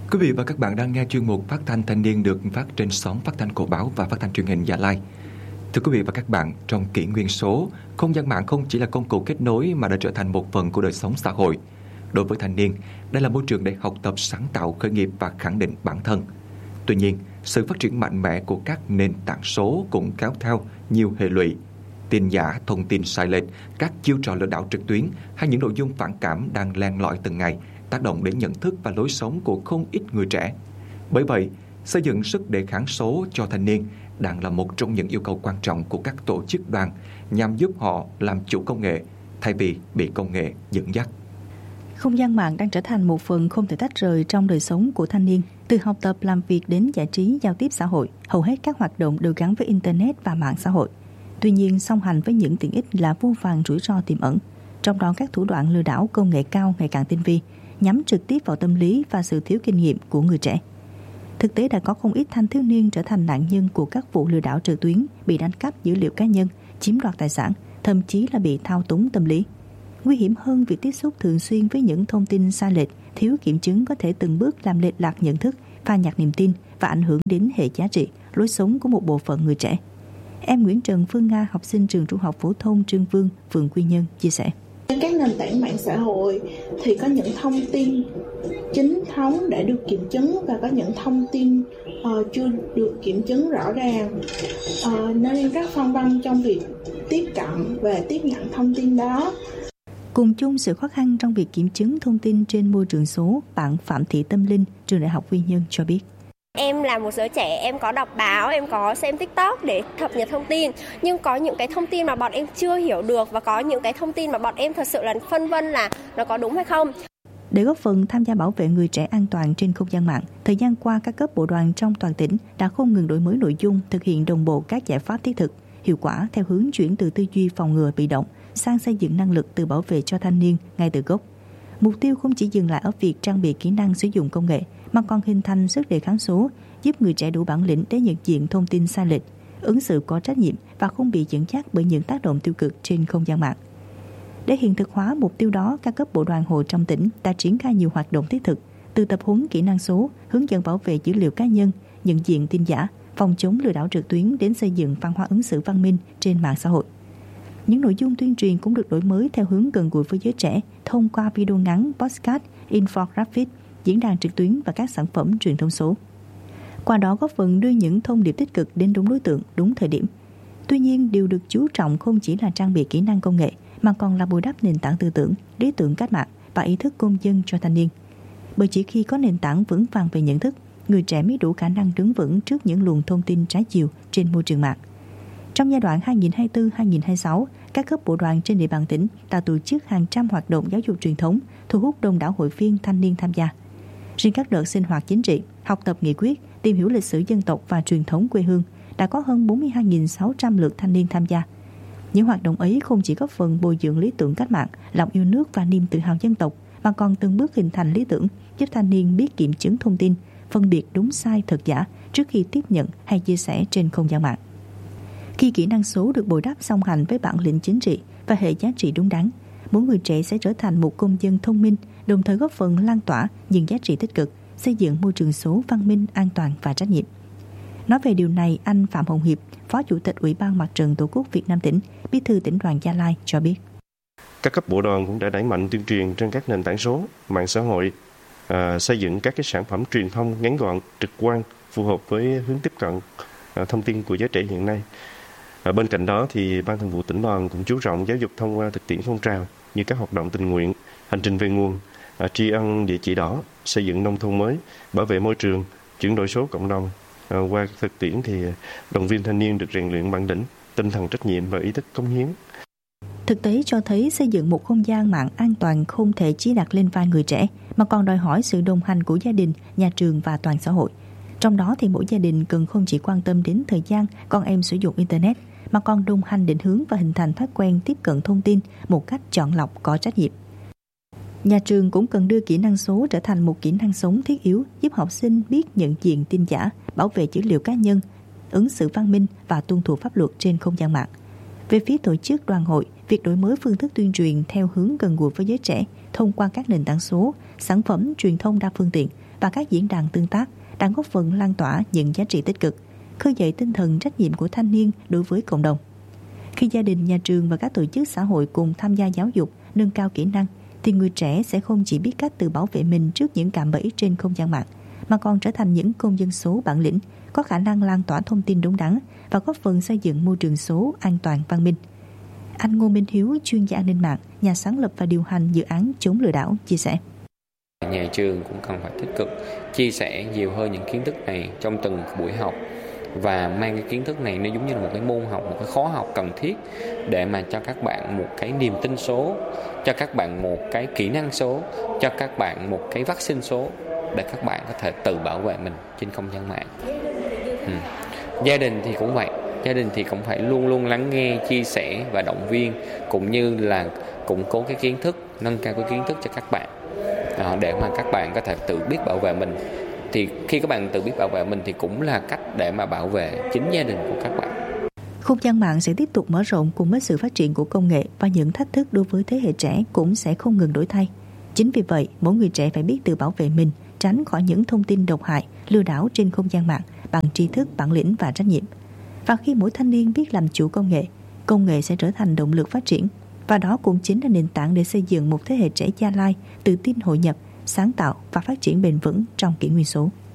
Quý vị và các bạn đang nghe chuyên mục Phát thanh Thanh niên được phát trên sóng phát thanh Cổ Báo và phát thanh truyền hình Gia Lai. Thưa quý vị và các bạn, trong kỷ nguyên số, không gian mạng không chỉ là công cụ kết nối mà đã trở thành một phần của đời sống xã hội. Đối với thanh niên, đây là môi trường để học tập, sáng tạo, khởi nghiệp và khẳng định bản thân. Tuy nhiên, sự phát triển mạnh mẽ của các nền tảng số cũng kéo theo nhiều hệ lụy. Tin giả, thông tin sai lệch, các chiêu trò lừa đảo trực tuyến hay những nội dung phản cảm đang len lỏi từng ngày, tác động đến nhận thức và lối sống của không ít người trẻ. Bởi vậy, xây dựng sức đề kháng số cho thanh niên đang là một trong những yêu cầu quan trọng của các tổ chức đoàn nhằm giúp họ làm chủ công nghệ thay vì bị công nghệ dẫn dắt. Không gian mạng đang trở thành một phần không thể tách rời trong đời sống của thanh niên. Từ học tập, làm việc đến giải trí, giao tiếp xã hội, hầu hết các hoạt động đều gắn với Internet và mạng xã hội. Tuy nhiên, song hành với những tiện ích là vô vàn rủi ro tiềm ẩn. Trong đó các thủ đoạn lừa đảo công nghệ cao ngày càng tinh vi, nhắm trực tiếp vào tâm lý và sự thiếu kinh nghiệm của người trẻ. Thực tế đã có không ít thanh thiếu niên trở thành nạn nhân của các vụ lừa đảo trực tuyến, bị đánh cắp dữ liệu cá nhân, chiếm đoạt tài sản, thậm chí là bị thao túng tâm lý. Nguy hiểm hơn, việc tiếp xúc thường xuyên với những thông tin sai lệch, thiếu kiểm chứng có thể từng bước làm lệch lạc nhận thức, pha nhạt niềm tin và ảnh hưởng đến hệ giá trị, lối sống của một bộ phận người trẻ. Em Nguyễn Trần Phương Nga, học sinh trường Trung học phổ thông Trương Vương, phường Quy Nhơn chia sẻ. Trên các nền tảng mạng xã hội thì có những thông tin chính thống đã được kiểm chứng và có những thông tin chưa được kiểm chứng rõ ràng, nên rất phân vân trong việc tiếp cận và tiếp nhận thông tin đó. Cùng chung sự khó khăn trong việc kiểm chứng thông tin trên môi trường số, bạn Phạm Thị Tâm Linh, trường Đại học Quy Nhơn cho biết. Em là một đứa trẻ, em có đọc báo, em có xem TikTok để cập nhật thông tin. Nhưng có những cái thông tin mà bọn em chưa hiểu được và có những cái thông tin mà bọn em thật sự là phân vân là nó có đúng hay không. Để góp phần tham gia bảo vệ người trẻ an toàn trên không gian mạng, thời gian qua các cấp bộ đoàn trong toàn tỉnh đã không ngừng đổi mới nội dung, thực hiện đồng bộ các giải pháp thiết thực, hiệu quả theo hướng chuyển từ tư duy phòng ngừa bị động sang xây dựng năng lực tự bảo vệ cho thanh niên ngay từ gốc. Mục tiêu không chỉ dừng lại ở việc trang bị kỹ năng sử dụng công nghệ, mà còn hình thành sức đề kháng số, giúp người trẻ đủ bản lĩnh để nhận diện thông tin sai lệch, ứng xử có trách nhiệm và không bị dẫn dắt bởi những tác động tiêu cực trên không gian mạng. Để hiện thực hóa mục tiêu đó, các cấp bộ đoàn hội trong tỉnh đã triển khai nhiều hoạt động thiết thực, từ tập huấn kỹ năng số, hướng dẫn bảo vệ dữ liệu cá nhân, nhận diện tin giả, phòng chống lừa đảo trực tuyến đến xây dựng văn hóa ứng xử văn minh trên mạng xã hội. Những nội dung tuyên truyền cũng được đổi mới theo hướng gần gũi với giới trẻ thông qua video ngắn, podcast, infographic, diễn đàn trực tuyến và các sản phẩm truyền thông số. Qua đó góp phần đưa những thông điệp tích cực đến đúng đối tượng, đúng thời điểm. Tuy nhiên, điều được chú trọng không chỉ là trang bị kỹ năng công nghệ, mà còn là bồi đắp nền tảng tư tưởng, lý tưởng cách mạng và ý thức công dân cho thanh niên. Bởi chỉ khi có nền tảng vững vàng về nhận thức, người trẻ mới đủ khả năng đứng vững trước những luồng thông tin trái chiều trên môi trường mạng. Trong giai đoạn 2024-2026, các cấp bộ đoàn trên địa bàn tỉnh đã tổ chức hàng trăm hoạt động giáo dục truyền thống, thu hút đông đảo hội viên thanh niên tham gia. Riêng các đợt sinh hoạt chính trị, học tập nghị quyết, tìm hiểu lịch sử dân tộc và truyền thống quê hương đã có hơn 42.600 lượt thanh niên tham gia. Những hoạt động ấy không chỉ góp phần bồi dưỡng lý tưởng cách mạng, lòng yêu nước và niềm tự hào dân tộc, mà còn từng bước hình thành lý tưởng giúp thanh niên biết kiểm chứng thông tin, phân biệt đúng sai thật giả trước khi tiếp nhận hay chia sẻ trên không gian mạng. Khi kỹ năng số được bồi đắp song hành với bản lĩnh chính trị và hệ giá trị đúng đắn, mỗi người trẻ sẽ trở thành một công dân thông minh, đồng thời góp phần lan tỏa những giá trị tích cực, xây dựng môi trường số văn minh, an toàn và trách nhiệm. Nói về điều này, anh Phạm Hồng Hiệp, Phó Chủ tịch Ủy ban Mặt trận Tổ quốc Việt Nam tỉnh, Bí thư Tỉnh đoàn Gia Lai cho biết. Các cấp bộ đoàn cũng đã đẩy mạnh tuyên truyền trên các nền tảng số, mạng xã hội, xây dựng các cái sản phẩm truyền thông ngắn gọn, trực quan, phù hợp với hướng tiếp cận thông tin của giới trẻ hiện nay. Bên cạnh đó thì Ban Thường vụ Tỉnh đoàn cũng chú trọng giáo dục thông qua thực tiễn phong trào như các hoạt động tình nguyện, hành trình về nguồn, tri ân địa chỉ đỏ, xây dựng nông thôn mới, bảo vệ môi trường, chuyển đổi số cộng đồng. Qua thực tiễn thì động viên thanh niên được rèn luyện bản lĩnh, tinh thần trách nhiệm và ý thức cống hiến. Thực tế cho thấy xây dựng một không gian mạng an toàn không thể chỉ đặt lên vai người trẻ, mà còn đòi hỏi sự đồng hành của gia đình, nhà trường và toàn xã hội. Trong đó thì mỗi gia đình cần không chỉ quan tâm đến thời gian con em sử dụng Internet, mà còn đồng hành định hướng và hình thành thói quen tiếp cận thông tin một cách chọn lọc có trách nhiệm. Nhà trường cũng cần đưa kỹ năng số trở thành một kỹ năng sống thiết yếu, giúp học sinh biết nhận diện tin giả, bảo vệ dữ liệu cá nhân, ứng xử văn minh và tuân thủ pháp luật trên không gian mạng. Về phía tổ chức đoàn hội, việc đổi mới phương thức tuyên truyền theo hướng gần gũi với giới trẻ, thông qua các nền tảng số, sản phẩm truyền thông đa phương tiện và các diễn đàn tương tác đang góp phần lan tỏa những giá trị tích cực, khơi dậy tinh thần trách nhiệm của thanh niên đối với cộng đồng. Khi gia đình, nhà trường và các tổ chức xã hội cùng tham gia giáo dục, nâng cao kỹ năng, thì người trẻ sẽ không chỉ biết cách tự bảo vệ mình trước những cạm bẫy trên không gian mạng, mà còn trở thành những công dân số bản lĩnh, có khả năng lan tỏa thông tin đúng đắn và góp phần xây dựng môi trường số an toàn văn minh. Anh Ngô Minh Hiếu, chuyên gia an ninh mạng, nhà sáng lập và điều hành dự án chống lừa đảo, chia sẻ. Nhà trường cũng cần phải tích cực chia sẻ nhiều hơn những kiến thức này trong từng buổi học, và mang cái kiến thức này nó giống như là một cái môn học, một cái khóa học cần thiết để mà cho các bạn một cái niềm tin số, cho các bạn một cái kỹ năng số, cho các bạn một cái vaccine số để các bạn có thể tự bảo vệ mình trên không gian mạng. Gia đình thì cũng vậy, gia đình thì cũng phải luôn luôn lắng nghe, chia sẻ và động viên, cũng như là củng cố cái kiến thức, nâng cao cái kiến thức cho các bạn để mà các bạn có thể tự biết bảo vệ mình. Thì khi các bạn tự biết bảo vệ mình thì cũng là cách để mà bảo vệ chính gia đình của các bạn. Không gian mạng sẽ tiếp tục mở rộng cùng với sự phát triển của công nghệ, và những thách thức đối với thế hệ trẻ cũng sẽ không ngừng đổi thay. Chính vì vậy, mỗi người trẻ phải biết tự bảo vệ mình, tránh khỏi những thông tin độc hại, lừa đảo trên không gian mạng bằng tri thức, bản lĩnh và trách nhiệm. Và khi mỗi thanh niên biết làm chủ công nghệ sẽ trở thành động lực phát triển. Và đó cũng chính là nền tảng để xây dựng một thế hệ trẻ Gia Lai tự tin hội nhập, sáng tạo và phát triển bền vững trong kỷ nguyên số.